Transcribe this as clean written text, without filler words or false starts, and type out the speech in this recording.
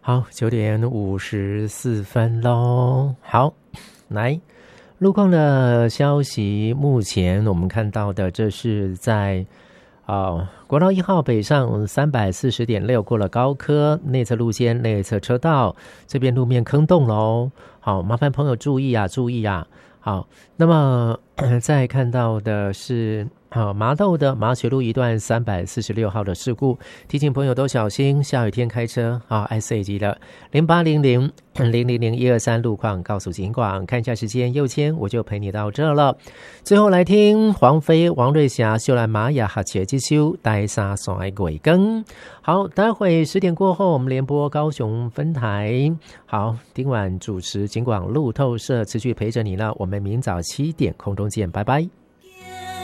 好，9:54咯。好，来路况的消息，目前我们看到的，这是在国道1号北上340.6过了高科内侧路肩内侧车道，这边路面坑洞咯。好，麻烦朋友注意啊，注意啊。好，那么再看到的是麻豆的麻学路一段346号的事故，提醒朋友都小心，下雨天开车IC 级的0800-000-123路况告诉警广。看一下时间，右谦我就陪你到这了。最后来听黄飞、王瑞霞、秀兰玛雅哈切之秋带沙甩鬼更。好，待会10点过后我们联播高雄分台。好，今晚主持警广路透社持续陪着你了，我们明早7点空中见，拜拜。